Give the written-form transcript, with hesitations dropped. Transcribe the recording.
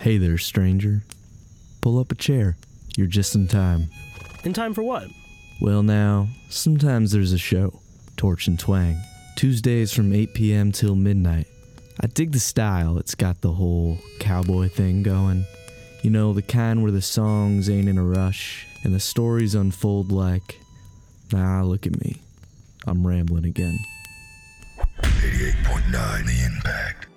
Hey there, stranger. Pull up a chair. You're just in time. In time for what? Well now, sometimes there's a show, Torch and Twang, Tuesdays from 8 p.m. till midnight. I dig the style, it's got the whole cowboy thing going. You know, the kind where the songs ain't in a rush, and the stories unfold like, nah, look at me. I'm rambling again. 88.9 The Impact.